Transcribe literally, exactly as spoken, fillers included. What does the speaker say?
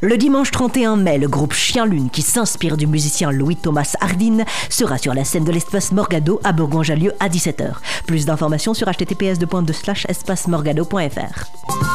Le dimanche trente et un mai, le groupe Chien Lune, qui s'inspire du musicien Louis-Thomas Hardin, sera sur la scène de l'espace Morgado à Bourgoin-Jallieu à dix-sept heures. Plus d'informations sur h t t p s deux slash espace morgado point f r.